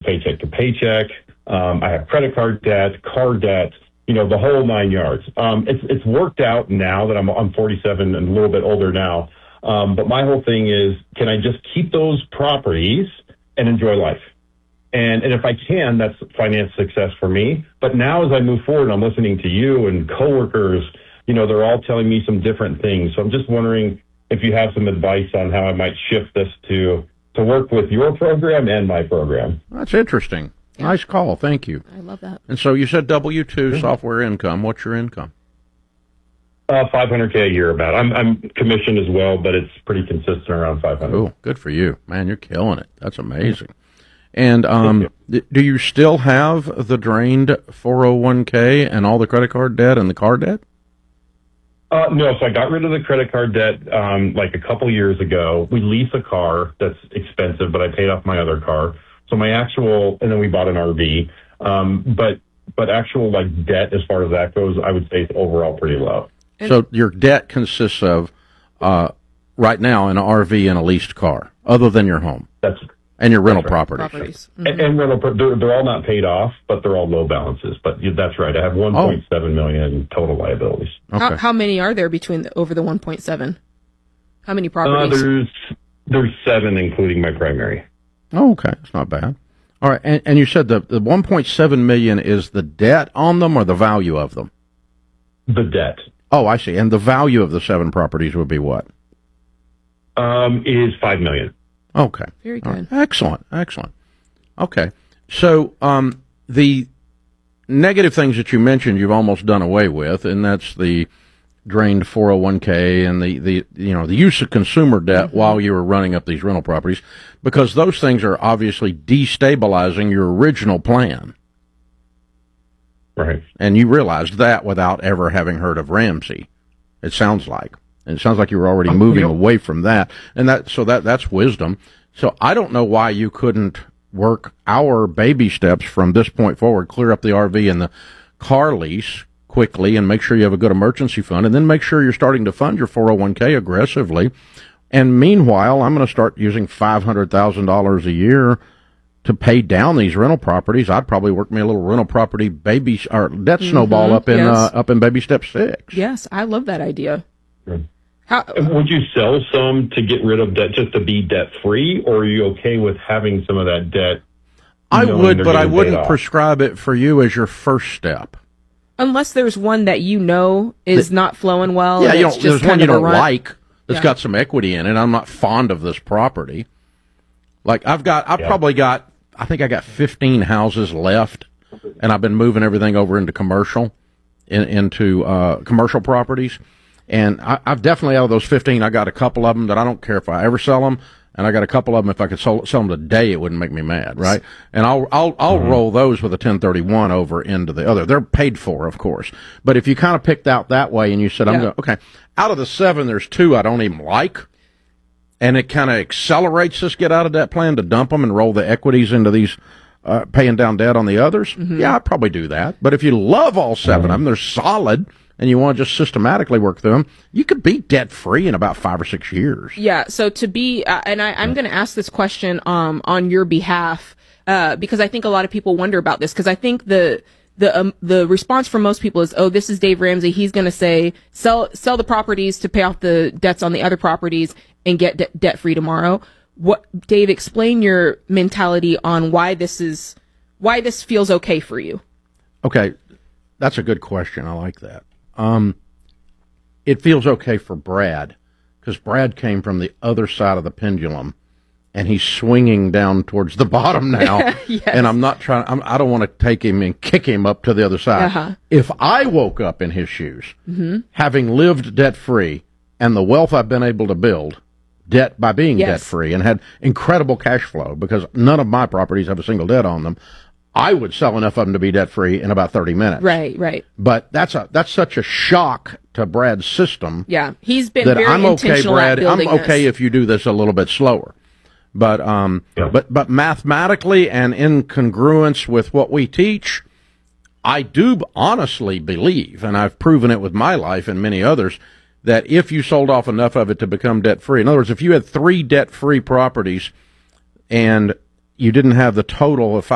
paycheck to paycheck. I have credit card debt, car debt, the whole 9 yards. It's worked out now that I'm 47 and a little bit older now. But my whole thing is, can I just keep those properties and enjoy life? And if I can, that's finance success for me. But now as I move forward, I'm listening to you and coworkers, they're all telling me some different things. So I'm just wondering if you have some advice on how I might shift this to work with your program and my program. That's interesting. Yeah. Nice call. Thank you. I love that. And so you said W-2 software income. What's your income? $500K a year about. I'm commissioned as well, but it's pretty consistent around 500. Oh, good for you. Man, you're killing it. That's amazing. And do you still have the drained 401K and all the credit card debt and the car debt? No, so I got rid of the credit card debt like a couple years ago. We lease a car that's expensive, but I paid off my other car. So and then we bought an RV. But actual like debt as far as that goes, I would say it's overall pretty low. So your debt consists of right now an RV and a leased car, other than your home. And your rental properties. Mm-hmm. And rental, they're all not paid off, but they're all low balances. But that's right. I have $1.7 million in total liabilities. Okay. How many are there over the 1.7? How many properties? There's 7, including my primary. Oh, okay. That's not bad. All right. And you said the $1.7 million is the debt on them or the value of them? The debt. Oh, I see. And the value of the 7 properties would be what? Is $5 million. Okay. Very good. Right. Excellent. Okay. So the negative things that you mentioned, you've almost done away with, and that's the drained 401K and the use of consumer debt while you were running up these rental properties, because those things are obviously destabilizing your original plan. Right. And you realized that without ever having heard of Ramsey, it sounds like. And it sounds like you were already moving away from that. And that's wisdom. So I don't know why you couldn't work our baby steps from this point forward, clear up the RV and the car lease quickly and make sure you have a good emergency fund, and then make sure you're starting to fund your 401K aggressively. And meanwhile, I'm going to start using $500,000 a year to pay down these rental properties. I'd probably work me a little rental property debt snowball up in baby step 6. Yes, I love that idea. Good. Would you sell some to get rid of debt just to be debt free, or are you okay with having some of that debt? I would, but I wouldn't prescribe it for you as your first step. Unless there's one that is not flowing well. Yeah, there's one you don't like that's got some equity in it. I'm not fond of this property. Like I think I got 15 houses left, and I've been moving everything over into commercial properties. And I've definitely, out of those 15, I got a couple of them that I don't care if I ever sell them, and I got a couple of them if I could sell them today, it wouldn't make me mad, right? And I'll roll those with a 1031 over into the other. They're paid for, of course. But if you kind of picked out that way and you said, okay, out of the 7, there's 2 I don't even like, and it kind of accelerates this get out of debt plan to dump them and roll the equities into these paying down debt on the others, yeah, I'd probably do that. But if you love all 7 of them, they're solid, and you want to just systematically work through them, you could be debt-free in about 5 or 6 years. Yeah, so to be, and I'm going to ask this question on your behalf, because I think a lot of people wonder about this, because I think the response from most people is, oh, this is Dave Ramsey. He's going to say, sell the properties to pay off the debts on the other properties and get debt-free tomorrow. Dave, explain your mentality on why this feels okay for you. Okay, that's a good question. I like that. It feels okay for Brad, because Brad came from the other side of the pendulum, and he's swinging down towards the bottom now. Yes. And I don't want to take him and kick him up to the other side. If I woke up in his shoes, having lived debt-free, and the wealth I've been able to build by being debt-free, and had incredible cash flow, because none of my properties have a single debt on them, I would sell enough of them to be debt-free in about 30 minutes. Right. But that's such a shock to Brad's system. Yeah, he's been very intentional Brad, at building I'm okay if you do this a little bit slower. But but mathematically and in congruence with what we teach, I do honestly believe, and I've proven it with my life and many others, that if you sold off enough of it to become debt-free, in other words, if you had 3 debt-free properties and you didn't have the total of